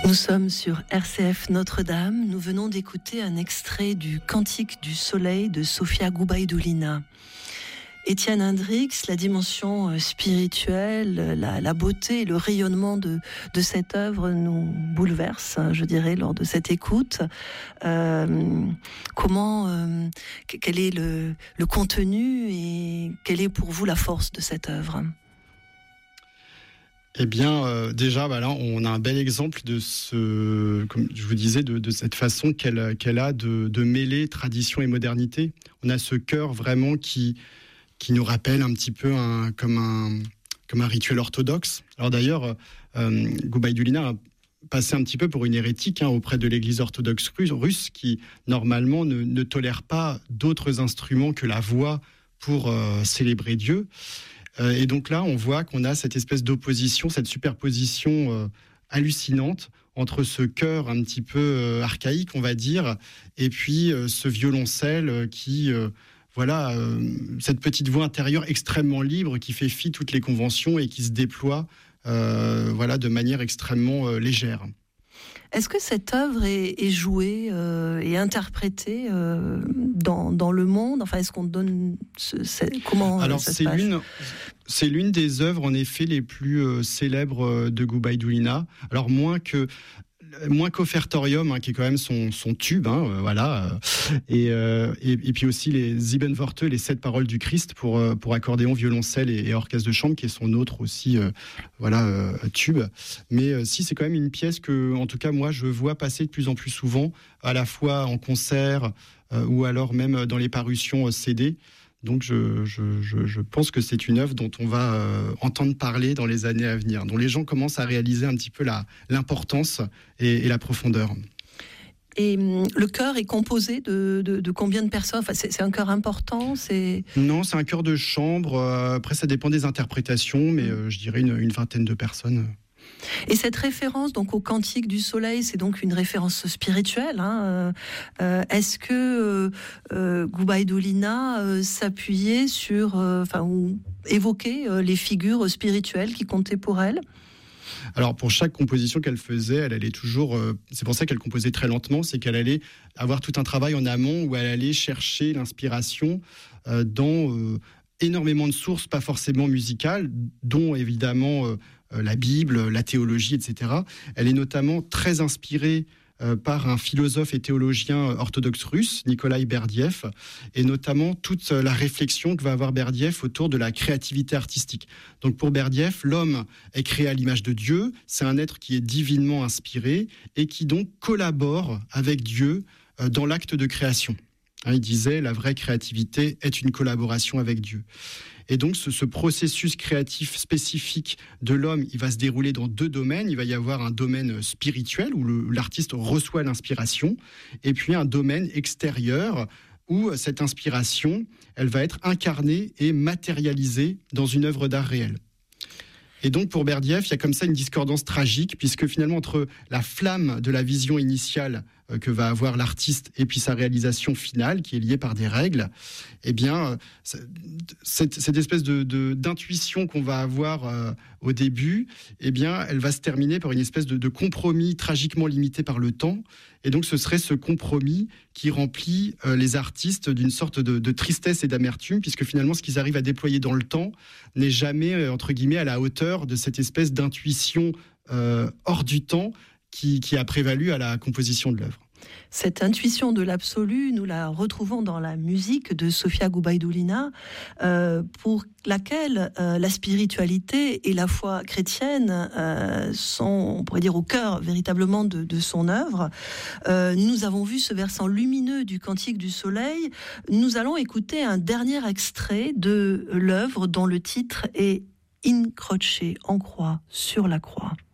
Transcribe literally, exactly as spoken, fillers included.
Nous sommes sur R C F Notre-Dame. Nous venons d'écouter un extrait du Cantique du Soleil de Sofia Gubaidoulina. Étienne Hendrix, la dimension spirituelle, la, la beauté, le rayonnement de, de cette œuvre nous bouleverse, je dirais, lors de cette écoute. Euh, comment, euh, quel est le, le contenu et quelle est pour vous la force de cette œuvre ? Eh bien, euh, déjà, bah là, on a un bel exemple de ce, comme je vous disais, de, de cette façon qu'elle, qu'elle a de, de mêler tradition et modernité. On a ce cœur vraiment qui, qui nous rappelle un petit peu un, comme, un, comme un rituel orthodoxe. Alors d'ailleurs, euh, Gubaidoulina a passé un petit peu pour une hérétique hein, auprès de l'Église orthodoxe russe, russe qui, normalement, ne, ne tolère pas d'autres instruments que la voix pour euh, célébrer Dieu. Et donc là, on voit qu'on a cette espèce d'opposition, cette superposition euh, hallucinante entre ce chœur un petit peu euh, archaïque, on va dire, et puis euh, ce violoncelle qui, euh, voilà, euh, cette petite voix intérieure extrêmement libre qui fait fi toutes les conventions et qui se déploie, euh, voilà, de manière extrêmement euh, légère. Est-ce que cette œuvre est, est jouée euh, et interprétée euh, dans, dans le monde ? Enfin, est-ce qu'on donne ce, ce, comment Alors, ça c'est se passe ? l'une, c'est l'une des œuvres en effet les plus euh, célèbres de Gubaidoulina. Alors moins que moins qu'Offertorium, hein, qui est quand même son, son tube, hein, euh, voilà, et, euh, et, et puis aussi les Sieben Worte, les sept paroles du Christ pour euh, pour accordéon, violoncelle et, et orchestre de chambre, qui est son autre aussi, euh, voilà, euh, tube. Mais euh, si c'est quand même une pièce que, en tout cas moi, je vois passer de plus en plus souvent, à la fois en concert euh, ou alors même dans les parutions C D. Donc je, je, je, je pense que c'est une œuvre dont on va euh, entendre parler dans les années à venir, dont les gens commencent à réaliser un petit peu la, l'importance et, et la profondeur. Et le chœur est composé de, de, de combien de personnes ? Enfin, c'est, c'est un chœur important c'est... Non, c'est un chœur de chambre. Après, ça dépend des interprétations, mais euh, je dirais une, une vingtaine de personnes. Et cette référence donc au Cantique du Soleil, c'est donc une référence spirituelle. Hein. Euh, est-ce que euh, Gubaidoulina euh, s'appuyait sur, euh, enfin, ou évoquait euh, les figures spirituelles qui comptaient pour elle ? Alors pour chaque composition qu'elle faisait, elle allait toujours. Euh, c'est pour ça qu'elle composait très lentement, c'est qu'elle allait avoir tout un travail en amont où elle allait chercher l'inspiration euh, dans euh, énormément de sources, pas forcément musicales, dont évidemment euh, la Bible, la théologie, et cetera. Elle est notamment très inspirée euh, par un philosophe et théologien orthodoxe russe, Nikolai Berdiev, et notamment toute la réflexion que va avoir Berdiev autour de la créativité artistique. Donc pour Berdiev, l'homme est créé à l'image de Dieu, c'est un être qui est divinement inspiré et qui donc collabore avec Dieu euh, dans l'acte de création. Hein, il disait, la vraie créativité est une collaboration avec Dieu. Et donc, ce, ce processus créatif spécifique de l'homme, il va se dérouler dans deux domaines. Il va y avoir un domaine spirituel où le, l'artiste reçoit l'inspiration, et puis un domaine extérieur où cette inspiration, elle va être incarnée et matérialisée dans une œuvre d'art réelle. Et donc, pour Berdiev, il y a comme ça une discordance tragique, puisque finalement, entre la flamme de la vision initiale euh, que va avoir l'artiste et puis sa réalisation finale, qui est liée par des règles, eh bien, euh, cette, cette espèce de, de, d'intuition qu'on va avoir euh, au début, eh bien, elle va se terminer par une espèce de, de compromis tragiquement limité par le temps. Et donc, ce serait ce compromis qui remplit euh, les artistes d'une sorte de, de tristesse et d'amertume, puisque finalement, ce qu'ils arrivent à déployer dans le temps n'est jamais, euh, entre guillemets, à la hauteur de cette espèce d'intuition euh, hors du temps qui, qui a prévalu à la composition de l'œuvre. Cette intuition de l'absolu, nous la retrouvons dans la musique de Sofia Gubaidoulina, euh, pour laquelle euh, la spiritualité et la foi chrétienne euh, sont, on pourrait dire, au cœur véritablement de, de son œuvre. Euh, nous avons vu ce versant lumineux du Cantique du Soleil. Nous allons écouter un dernier extrait de l'œuvre dont le titre est In Croce, en croix, sur la croix.